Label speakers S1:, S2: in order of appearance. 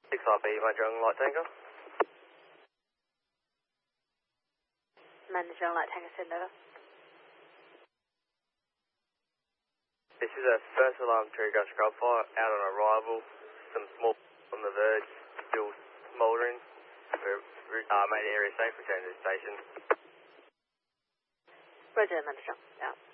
S1: 6RB, Manjung Light Tanker.
S2: Manjung Light Tanker, send over.
S1: This is a first alarm tree gas scrub fire out on arrival. Some small on the verge, still smouldering. Made area safe, return to the station.
S2: Roger, Manjung, out.